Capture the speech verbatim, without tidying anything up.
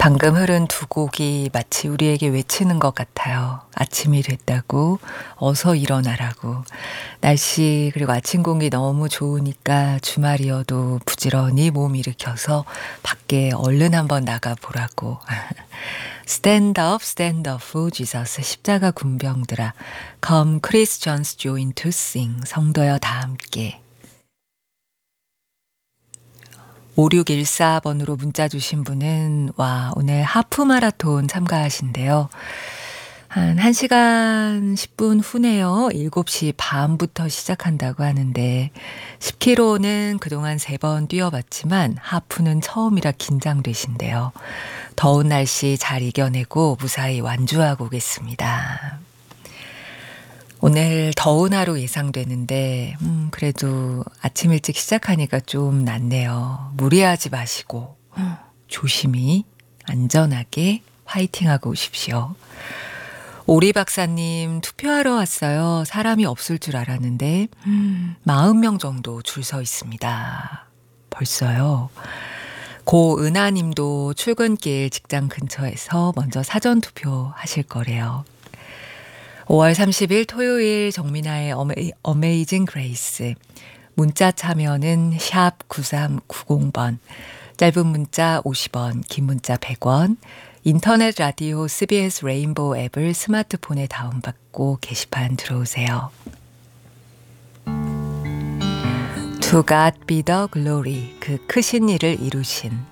방금 흐른 두 곡이 마치 우리에게 외치는 것 같아요. 아침이 됐다고, 어서 일어나라고. 날씨 그리고 아침 공기 너무 좋으니까 주말이어도 부지런히 몸 일으켜서 밖에 얼른 한번 나가보라고. Stand up, stand up, Jesus. 십자가 군병들아. Come, Christians join to sing. 성도여 다 함께. 오육일사 번으로 문자 주신 분은 와 오늘 하프 마라톤 참가하신대요. 한 1시간 십 분 후네요. 일곱 시 반부터 시작한다고 하는데 십 킬로미터는 그동안 세 번 뛰어봤지만 하프는 처음이라 긴장되신대요. 더운 날씨 잘 이겨내고 무사히 완주하고 오겠습니다. 오늘 더운 하루 예상되는데 음, 그래도 아침 일찍 시작하니까 좀 낫네요. 무리하지 마시고 조심히 안전하게 화이팅하고 오십시오. 오리 박사님 투표하러 왔어요. 사람이 없을 줄 알았는데 음, 사십 명 정도 줄 서 있습니다. 벌써요. 고은하님도 출근길 직장 근처에서 먼저 사전투표 하실 거래요. 오월 삼십일 토요일 정민아의 어메이, 어메이징 그레이스. 문자 참여는 샵 구삼구공 번, 짧은 문자 오십 원, 긴 문자 백 원, 인터넷 라디오 씨비에스 레인보우 앱을 스마트폰에 다운받고 게시판 들어오세요. To God be the glory. 그 크신 일을 이루신